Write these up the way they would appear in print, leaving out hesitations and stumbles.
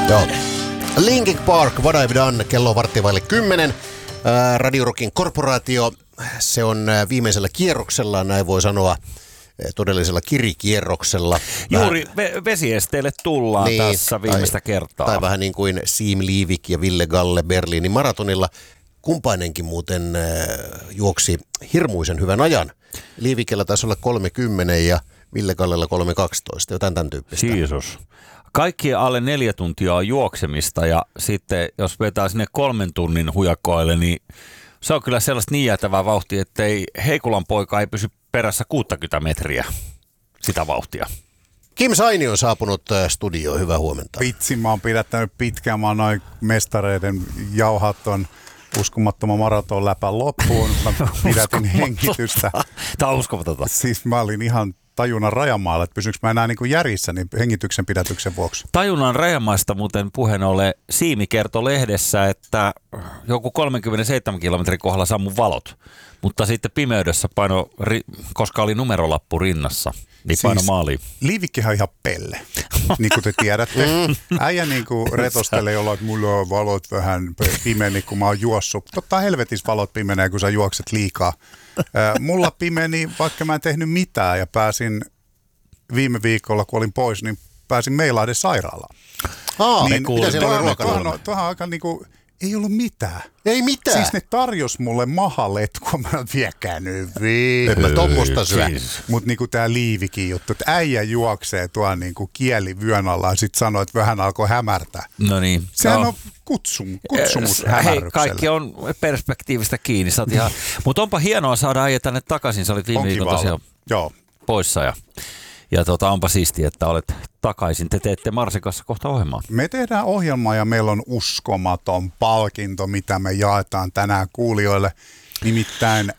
Joo. Linkin Park, What I've Done, kello on 9:15. Radio Rockin korporaatio, se on viimeisellä kierroksella, näin voi sanoa, todellisella kirikierroksella. Juuri vesiesteelle tullaan niin, tässä viimeistä kertaa. Tai vähän niin kuin Siim Liivik ja Ville Galle Berliinin maratonilla. Kumpainenkin muuten juoksi hirmuisen hyvän ajan. Liivikellä taisi olla 30 ja Ville Gallella 3:12, jotain tämän tyyppistä. Jeesus. Kaikki alle 4 tuntia on juoksemista ja sitten jos vetää sinne 3 tunnin hujakoille, niin se on kyllä sellaista niin jäätävää vauhtia, että Heikulan poika ei pysy perässä 60 metriä sitä vauhtia. Kim Saini on saapunut studioon. Hyvää huomenta. Vitsi, mä oon pidättänyt pitkään. Mä oon noin mestareiden jauhat ton uskomattoman maraton läpän loppuun. Mä pidätin hengitystä. Tämä on uskomatonta. Siis mä olin ihan tajunnan rajamaalla, että pysynkö mä enää niin kuin järjissä niin hengityksen pidätyksen vuoksi. Tajunnan rajamaista muuten puheen ollen Siimi kertoi lehdessä, että joku 37 kilometrin kohdalla sammui valot, mutta sitten pimeydessä paino, koska oli numerolappu rinnassa, niin paino maaliin. Liivikkihän on ihan pelle, niin kuin te tiedätte. Äijä niin kuin retostelee jollain, että mulla on valot vähän pimeni, kun mä oon juossut. Totta helvetis valot pimenee, kun sä juokset liikaa. Mulla pimeni, vaikka mä en tehnyt mitään ja pääsin viime viikolla, kun olin pois, niin pääsin Meilahden sairaalaan. Niin, mitä siellä oli ruokailua? Tuohan aika niinku, ei ollut mitään. Ei mitään? Siis ne tarjos mulle mahaletkua, mä en viekään nyt En mä tommosta syö. Mut niinku tää Liivikin juttu, että äijä juoksee tuon niinku kieli vyön alla ja sit sanoo, että vähän alkoi hämärtää. No niin. Sehän on kutsumus hämärrykselle. Hei, kaikki on perspektiivistä kiinni. Mutta onpa hienoa saada äijä tänne takaisin. Sä olit viime viikon tosiaan poissa ja onpa siistiä, että olet takaisin. Te teette Marsin kanssa kohta ohjelmaa. Me tehdään ohjelmaa ja meillä on uskomaton palkinto, mitä me jaetaan tänään kuulijoille. Nimittäin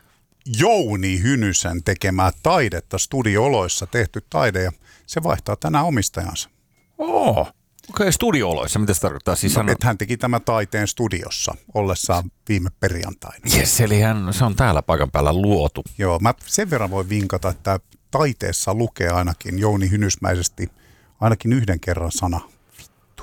Jouni Hynysen tekemää taidetta studio-oloissa tehty taide ja se vaihtaa tänään omistajansa. Okei, studio-oloissa. Mitä se tarkoittaa? Siis että hän teki tämä taiteen studiossa ollessaan viime perjantaina. Jes, eli se on täällä paikan päällä luotu. Joo, mä sen verran voin vinkata, että taiteessa lukee ainakin Jouni Hynysmäisesti ainakin yhden kerran sana vittu.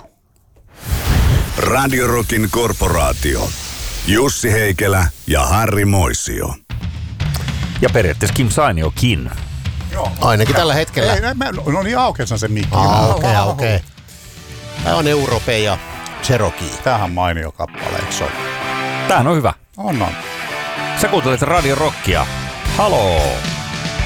Radio Rockin korporaatio. Jussi Heikelä ja Harri Moisio. Ja periaatteessa Kim Sainiokin. Joo. Ainakin tällä hetkellä. No niin, aukesa se mikki. Okei. Tämä on Europe ja Cherokee. Tämähän on mainio kappale, eikö se ole? Tämähän on hyvä. On. Sä kuuntelet Radio Rockia. Haloo!